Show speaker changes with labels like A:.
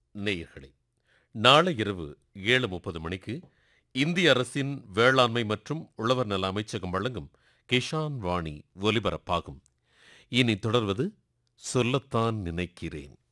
A: நேயர்களே, நாளை இரவு 7:30 மணிக்கு இந்திய அரசின் வேளாண்மை மற்றும் உழவர் நல அமைச்சகம் வழங்கும் கிஷான் வாணி ஒலிபரப்பாகும். இனி தொடர்வது சொல்லத்தான் நினைக்கிறேன்.